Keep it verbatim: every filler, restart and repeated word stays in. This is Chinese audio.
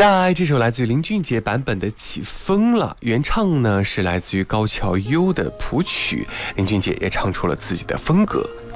在这首来自于林俊杰版本的《起风了》，原唱呢是来自于高桥优的谱曲，林俊杰也唱出了自己的风格。